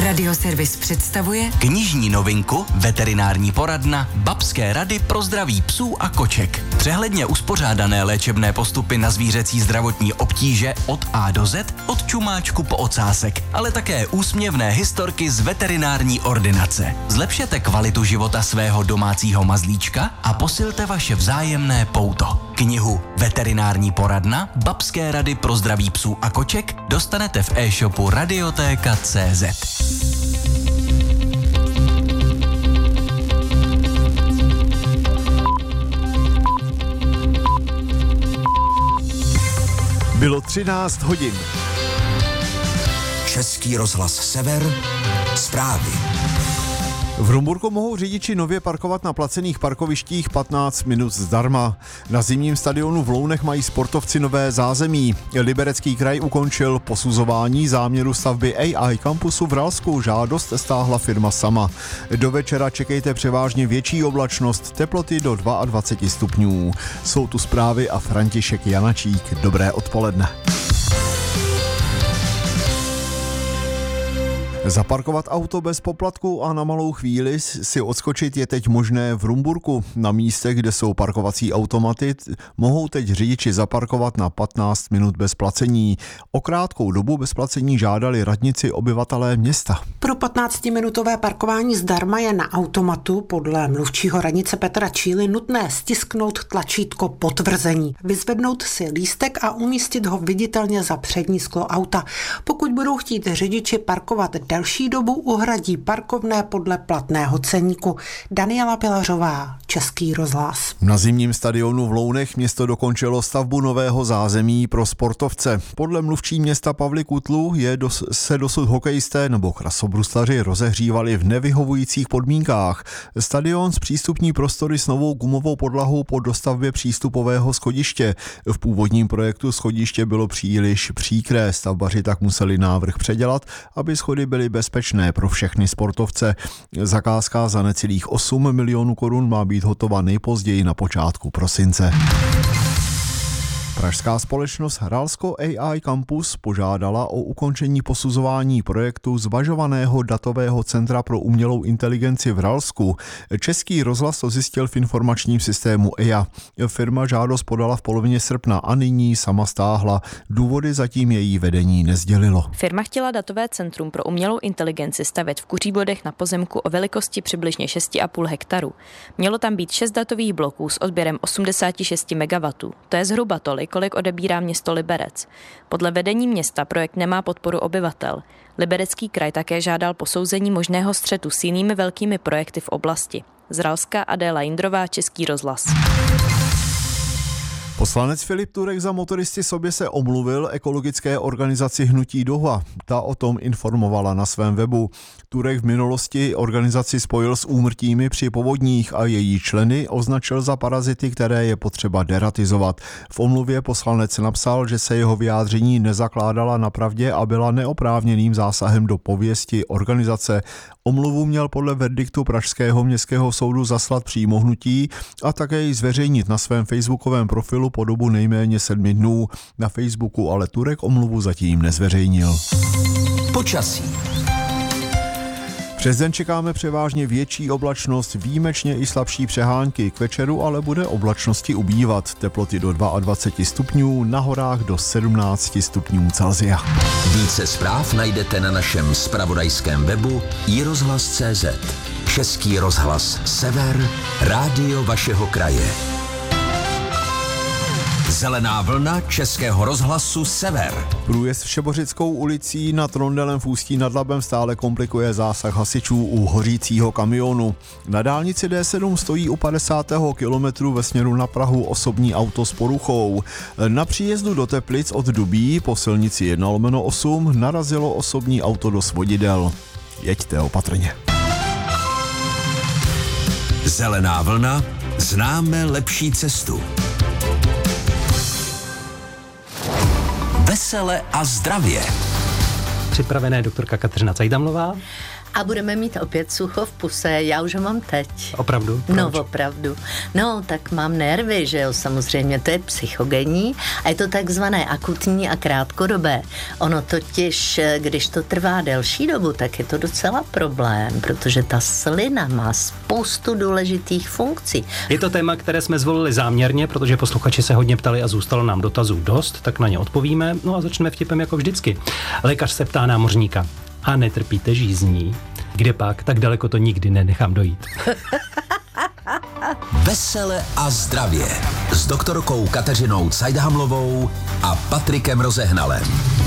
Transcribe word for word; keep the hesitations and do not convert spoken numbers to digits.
Radioservis představuje knižní novinku Veterinární poradna Babské rady pro zdraví psů a koček. Přehledně uspořádané léčebné postupy na zvířecí zdravotní obtíže od A do Z, od čumáčku po ocásek, ale také úsměvné historky z veterinární ordinace. Zlepšete kvalitu života svého domácího mazlíčka a posilte vaše vzájemné pouto. Knihu Veterinární poradna Babské rady pro zdraví psů a koček dostanete v e-shopu radiotéka tečka cé zet. Bylo třináct hodin. Český rozhlas Sever, zprávy. V Rumburku mohou řidiči nově parkovat na placených parkovištích patnáct minut zdarma. Na zimním stadionu v Lounech mají sportovci nové zázemí. Liberecký kraj ukončil posuzování záměru stavby A I kampusu v Ralsku. Žádost stáhla firma sama. Do večera čekejte převážně větší oblačnost, teploty do dvacet dva stupňů. Jsou tu zprávy a František Janačík. Dobré odpoledne. Zaparkovat auto bez poplatku a na malou chvíli si odskočit je teď možné v Rumburku. Na místech, kde jsou parkovací automaty, mohou teď řidiči zaparkovat na patnáct minut bez placení. O krátkou dobu bez placení žádali radnici obyvatelé města. Pro patnáctiminutové parkování zdarma je na automatu podle mluvčího radnice Petra Číly nutné stisknout tlačítko potvrzení, vyzvednout si lístek a umístit ho viditelně za přední sklo auta. Pokud budou chtít řidiči parkovat delší dobu, uhradí parkovné podle platného ceníku. Daniela Pilařová, Český rozhlas. Na zimním stadionu v Lounech město dokončilo stavbu nového zázemí pro sportovce. Podle mluvčí města Pavly Kutlu je dos, se dosud hokejisté nebo krasobruslaři rozehřívali v nevyhovujících podmínkách. Stadion zpřístupní prostory s novou gumovou podlahou po dostavbě přístupového schodiště. V původním projektu schodiště bylo příliš příkré, stavbaři tak museli návrh předělat, aby schody byly bezpečné pro všechny sportovce. Zakázka za necelých osm milionů korun má být hotová nejpozději na počátku prosince. Pražská společnost Ralsko A I Campus požádala o ukončení posuzování projektu zvažovaného datového centra pro umělou inteligenci v Ralsku. Český rozhlas to zjistil v informačním systému E I A. Firma žádost podala v polovině srpna a nyní sama stáhla. Důvody zatím její vedení nesdělilo. Firma chtěla datové centrum pro umělou inteligenci stavět v Kuříbodech na pozemku o velikosti přibližně šest a půl hektaru. Mělo tam být šest datových bloků s odběrem osmdesát šest megawattů. To je zhruba tolik, kolik odebírá město Liberec. Podle vedení města projekt nemá podporu obyvatel. Liberecký kraj také žádal posouzení možného střetu s jinými velkými projekty v oblasti. Z Ralska Adéla Jindrová, Český rozhlas. Poslanec Filip Turek za motoristy sobě se omluvil ekologické organizaci Hnutí Doha. Ta o tom informovala na svém webu. Turek v minulosti organizaci spojil s úmrtími při povodních a její členy označil za parazity, které je potřeba deratizovat. V omluvě poslanec napsal, že se jeho vyjádření nezakládala na pravdě a byla neoprávněným zásahem do pověsti organizace. Omluvu měl podle verdiktu Pražského městského soudu zaslat přímo Hnutí a také ji zveřejnit na svém facebookovém profilu po dobu nejméně sedmi dnů. Na Facebooku ale Turek omluvu zatím nezveřejnil. Počasí. Přes den čekáme převážně větší oblačnost, výjimečně i slabší přehánky. K večeru ale bude oblačnosti ubývat. Teploty do dvacet dva stupňů, na horách do sedmnáct stupňů Celsia. Více zpráv najdete na našem zpravodajském webu i rozhlas tečka cé zet. Český rozhlas Sever, rádio vašeho kraje. Zelená vlna Českého rozhlasu Sever. Průjezd Všebořickou ulicí nad Rondelem v Ústí nad Labem stále komplikuje zásah hasičů u hořícího kamionu. Na dálnici D sedm stojí u padesátého kilometru ve směru na Prahu osobní auto s poruchou. Na příjezdu do Teplic od Dubí po silnici jedna lomeno osm narazilo osobní auto do svodidel. Jeďte opatrně. Zelená vlna, známe lepší cestu. Vesele a zdravě. Připravené doktorka Kateřina Cajdamlová A budeme mít opět sucho v puse, já už ho mám teď. Opravdu? Proč? No, opravdu. No, tak mám nervy, že jo, samozřejmě, to je psychogenní a je to takzvané akutní a krátkodobé. Ono totiž, když to trvá delší dobu, tak je to docela problém, protože ta slina má spoustu důležitých funkcí. Je to téma, které jsme zvolili záměrně, protože posluchači se hodně ptali a zůstalo nám dotazů dost, tak na ně odpovíme. No a začneme vtipem jako vždycky. Lékař se ptá námořníka: a netrpíte žízní? Kde pak? Tak daleko to nikdy nenechám dojít. Vesele a zdravě s doktorkou Kateřinou Cajdhamlovou a Patrikem Rozehnalem.